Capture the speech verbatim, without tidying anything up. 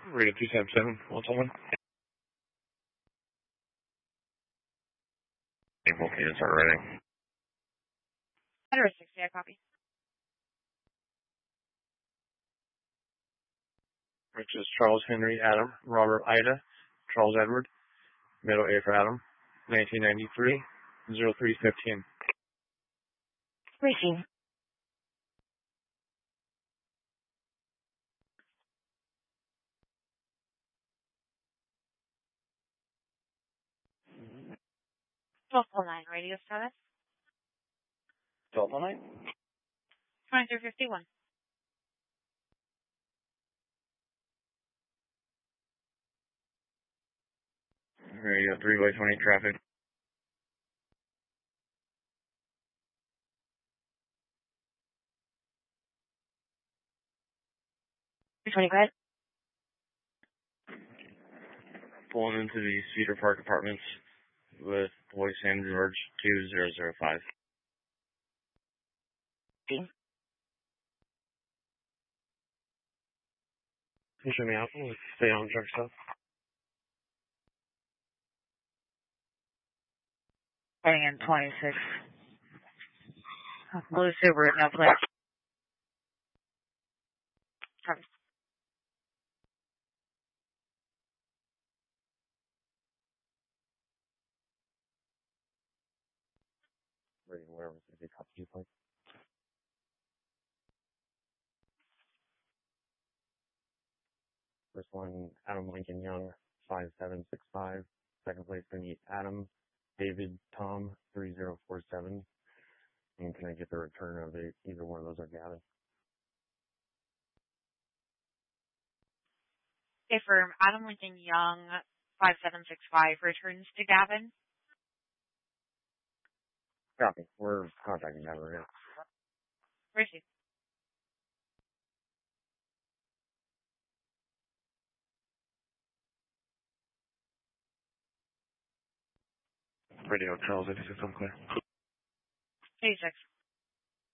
Radio two seven seven, one one. April cadence are ready. one sixty, I copy. Which is Charles Henry Adam, Robert Ida, Charles Edward, middle A for Adam, nineteen ninety-three, zero three fifteen. Reaching. Delta nine, radio status. Delta nine? twenty-three fifty-one. Radio three by twenty traffic. three twenty, go ahead. Pulling into the Cedar Park Apartments with Boy San George two zero zero five. Can you show me out? Let's stay on truck stuff. Heading in twenty-six. Blue Subaru, no clear. Copy. Ready, whatever, if you copy you point. First one, Adam Lincoln Young, five seven six five. Second place, we need Adam David Tom, three zero four seven. And can I get the return of it? Either one of those are Gavin. Okay, for Adam Lincoln Young, five seven six five, returns to Gavin. Copy. We're contacting Gavin right now. Receive. Radio Charles, eighty-six, I'm clear. eighty-six.